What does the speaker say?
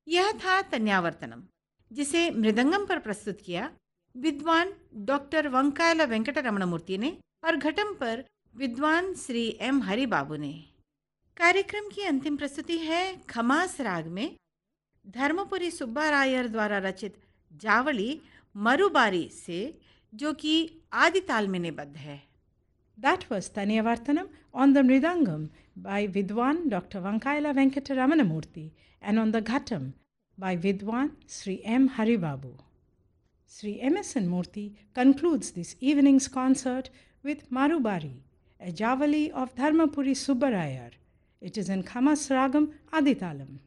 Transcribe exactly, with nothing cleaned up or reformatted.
यह था तन्यावर्तनम, जिसे मृदंगम पर प्रस्तुत किया विद्वान डॉक्टर वंकायला वेंकट रमणमूर्ति ने और घटम पर विद्वान श्री एम हरिबाबू ने। कार्यक्रम की अंतिम प्रस्तुति है खमास राग में धर्मपुरी सुब्बारायर द्वारा रचित जावली मरुबारी से, जो कि आदि ताल में निबद्ध है। That was Tanyavartanam on the Mridangam by Vidwan Doctor Vankaila Venkata Ramanamurthy and on the Ghatam by Vidwan Sri M. Haribabu. Sri M S N Murthy concludes this evening's concert with Marubari, a Javali of Dharmapuri Subbarayar. It is in Khamas Ragam Aditalam.